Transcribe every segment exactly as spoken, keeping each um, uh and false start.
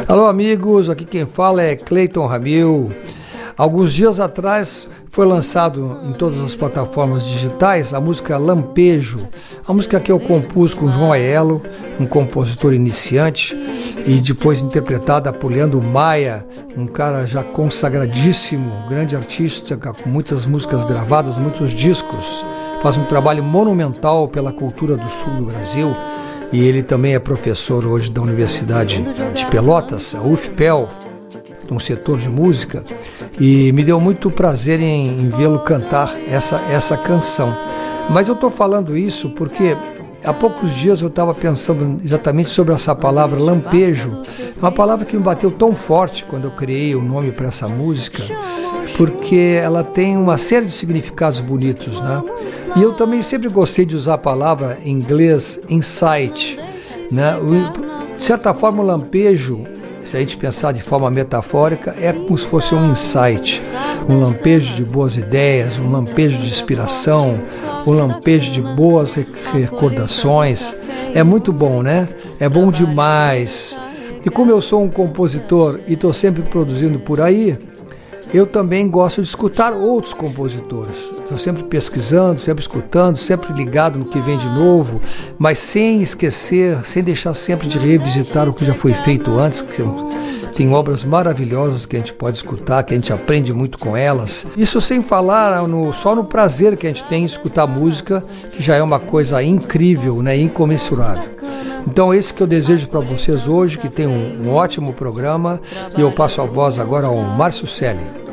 Alô amigos, aqui quem fala é Cleiton Ramil. Alguns dias atrás foi lançado em todas as plataformas digitais a música Lampejo, a música que eu compus com João Aiello, um compositor iniciante, e depois interpretada por Leandro Maia, um cara já consagradíssimo, grande artista, com muitas músicas gravadas, muitos discos, faz um trabalho monumental pela cultura do sul do Brasil, e ele também é professor hoje da Universidade de Pelotas, a U F P E L, um setor de música, e me deu muito prazer em, em vê-lo cantar essa, essa canção. Mas eu estou falando isso porque há poucos dias eu estava pensando exatamente sobre essa palavra lampejo, uma palavra que me bateu tão forte quando eu criei o nome para essa música, porque ela tem uma série de significados bonitos, né? E eu também sempre gostei de usar a palavra em inglês insight, né? De certa forma o lampejo, se a gente pensar de forma metafórica, é como se fosse um insight, um lampejo de boas ideias, um lampejo de inspiração, um lampejo de boas recordações. É muito bom, né? É bom demais. E como eu sou um compositor e estou sempre produzindo por aí, eu também gosto de escutar outros compositores. Estou sempre pesquisando, sempre escutando, sempre ligado no que vem de novo, mas sem esquecer, sem deixar sempre de revisitar o que já foi feito antes, que tem obras maravilhosas que a gente pode escutar, que a gente aprende muito com elas. Isso sem falar no, só no prazer que a gente tem em escutar música, que já é uma coisa incrível, né, incomensurável. Então esse que eu desejo para vocês hoje, que tem um, um ótimo programa, e eu passo a voz agora ao Márcio Selle.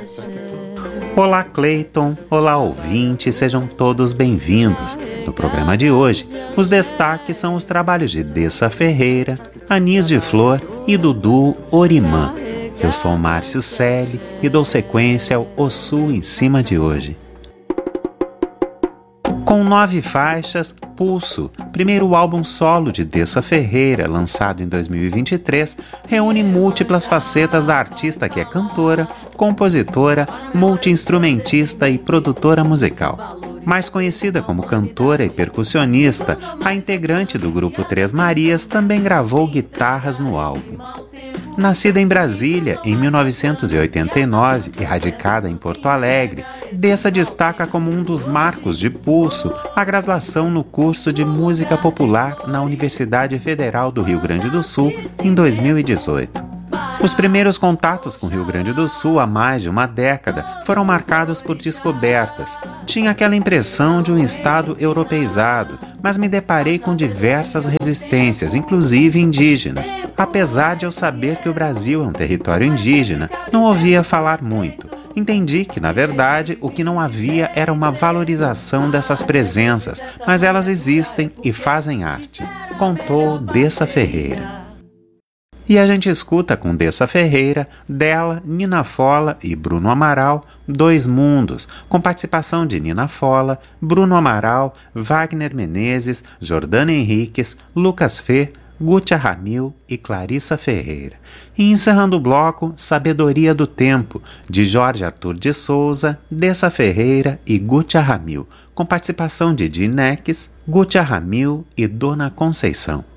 Olá Cleiton, olá ouvintes, sejam todos bem-vindos. No programa de hoje, os destaques são os trabalhos de Dessa Ferreira, Anis de Flor e Dudu Orimã. Eu sou Márcio Selle e dou sequência ao O Sul em Cima de hoje. Com nove faixas, Pulso, primeiro álbum solo de Dessa Ferreira, lançado em dois mil e vinte e três, reúne múltiplas facetas da artista que é cantora, compositora, multi-instrumentista e produtora musical. Mais conhecida como cantora e percussionista, a integrante do grupo Três Marias também gravou guitarras no álbum. Nascida em Brasília em mil novecentos e oitenta e nove e radicada em Porto Alegre, Dessa destaca como um dos marcos de Pulso a graduação no curso de Música Popular na Universidade Federal do Rio Grande do Sul em dois mil e dezoito. Os primeiros contatos com o Rio Grande do Sul há mais de uma década foram marcados por descobertas. Tinha aquela impressão de um estado europeizado, mas me deparei com diversas resistências, inclusive indígenas. Apesar de eu saber que o Brasil é um território indígena, não ouvia falar muito. Entendi que, na verdade, o que não havia era uma valorização dessas presenças, mas elas existem e fazem arte, contou Dessa Ferreira. E a gente escuta com Dessa Ferreira, dela, Nina Fola e Bruno Amaral, Dois Mundos, com participação de Nina Fola, Bruno Amaral, Wagner Menezes, Jordana Henriques, Lucas Fê, Gutia Ramil e Clarissa Ferreira. E encerrando o bloco, Sabedoria do Tempo, de Jorge Arthur de Souza, Dessa Ferreira e Gutia Ramil, com participação de Dinex, Gutia Ramil e Dona Conceição.